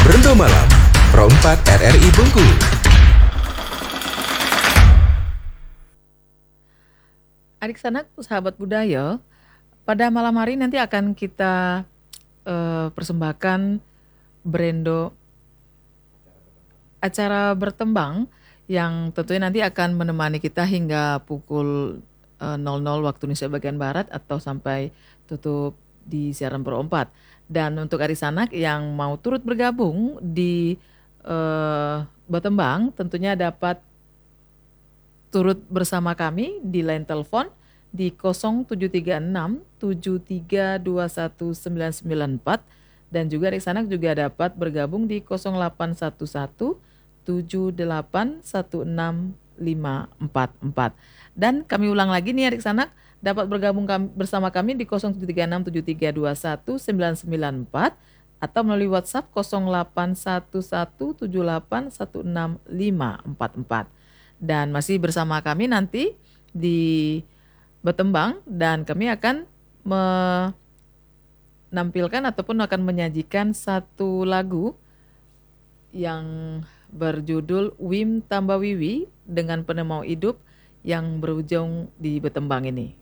Berendo Malam, Pro 4 RRI Bengkulu. Adik sanak, sahabat budaya, pada malam hari nanti akan kita persembahkan Berendo acara bertembang yang tentunya nanti akan menemani kita hingga pukul 00 waktu Indonesia bagian Barat atau sampai tutup di siaran Pro 4. Dan untuk adik sanak yang mau turut bergabung di bertembang tentunya dapat turut bersama kami di line telepon di 0736 7321 994 dan juga adik sanak juga dapat bergabung di 0811 7816 544. Dan kami ulang lagi nih adik sanak, dapat bergabung bersama kami di 0736 7321 994 atau melalui WhatsApp 0811 7816 544. Dan masih bersama kami nanti di Betembang dan kami akan menampilkan ataupun akan menyajikan satu lagu yang berjudul Wim Tambah Wiwi dengan Penemau Hidup yang berujung di Betembang ini.